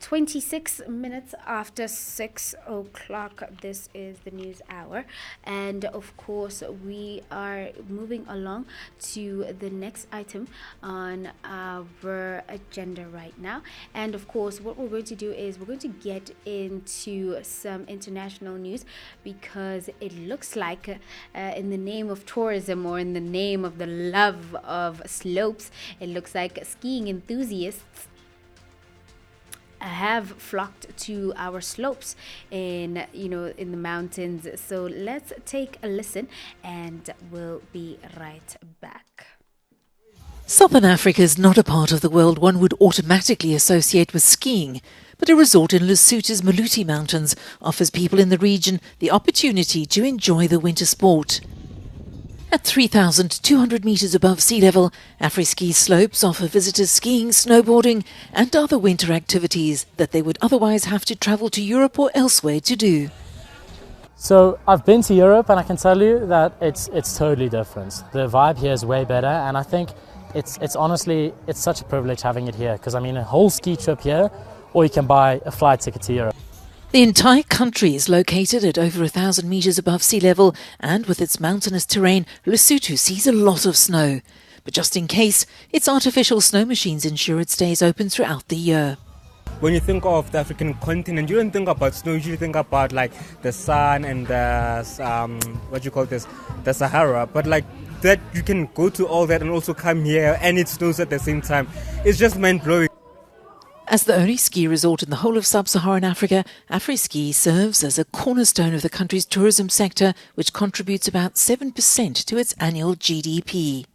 26 minutes after 6 o'clock. This is the news hour, and of course we are moving along to the next item on our agenda right now. And of course what we're going to do is we're going to get into some international news, because it looks like in the name of tourism, or in the name of the love of slopes, it looks like skiing enthusiasts have flocked to our slopes in the mountains. So let's take a listen and we'll be right back. Southern Africa is not a part of the world one would automatically associate with skiing, but a resort in Lesotho's Maluti Mountains offers people in the region the opportunity to enjoy the winter sport. At 3,200 metres above sea level, AfriSki slopes offer visitors skiing, snowboarding and other winter activities that they would otherwise have to travel to Europe or elsewhere to do. So I've been to Europe and I can tell you that it's totally different. The vibe here is way better, and I think it's honestly such a privilege having it here, because I mean a whole ski trip here, or you can buy a flight ticket to Europe. The entire country is located at over 1,000 metres above sea level, and with its mountainous terrain, Lesotho sees a lot of snow. But just in case, its artificial snow machines ensure it stays open throughout the year. When you think of the African continent, you don't think about snow, you usually think about like the sun and the Sahara. But like that, you can go to all that and also come here and it snows at the same time. It's just mind-blowing. As the only ski resort in the whole of sub-Saharan Africa, AfriSki serves as a cornerstone of the country's tourism sector, which contributes about 7% to its annual GDP.